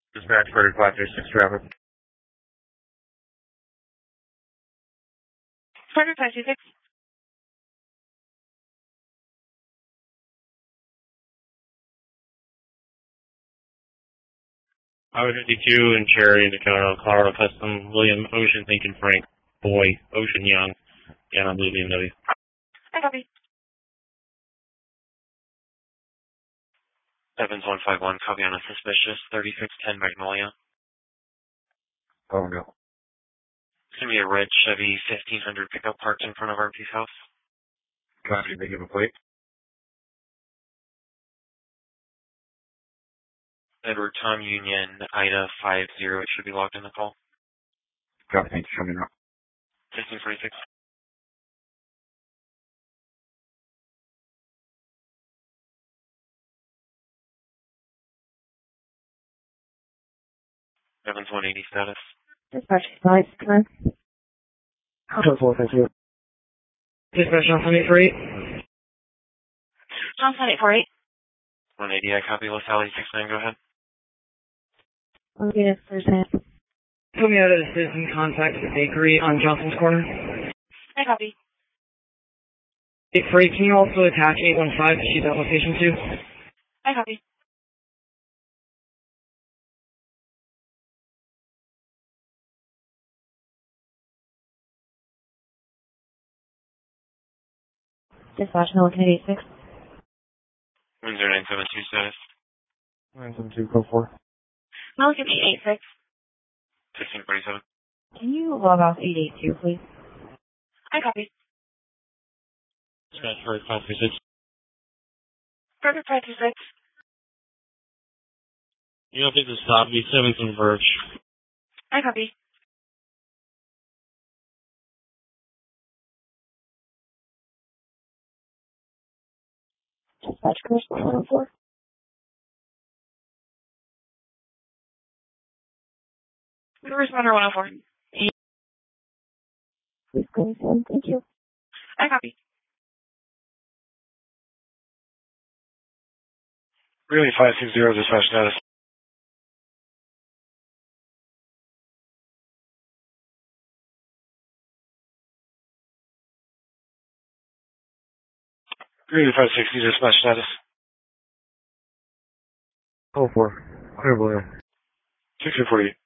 Dispatch for 536 traffic. Frederick 526. Highway 52 and Cherry in Dakota, Colorado Custom, William Ocean, Thinking Frank, Boy, Ocean Young, Yana Blue BMW. I copy. Evans 151, copy on a suspicious 3610 Magnolia. Oh no. It's going to be a red Chevy 1500 pickup parked in front of RP's house. Copy, they give a plate. Edward Tom Union, Ida 50, it should be logged in the call. Copy, thanks for coming up. 1546. Evans 180 status. Dispatch 5, come on. Hotel 452. Dispatch on 748. Johnson 848. 180, I copy. LaSalle 69, go ahead. Okay, that's Thursday. Put me out of the citizen contact the bakery on Johnson's Corner. I copy. 848, can you also attach 815 to shoot that location too? I copy. Dispatch Milliken 86. Windsor 972 status. 972, code 4. Milliken 886. 1547. Can you log off 882, please? I copy. Dispatch for 536. Frederick 526. You update the stop, B7 Converge. I copy. Dispatch Commissioner 104. Responder 104. Please go ahead. Thank you. I copy. Really 560, dispatch status. Really 560, dispatch status. Code 4. Clear blue. 1648.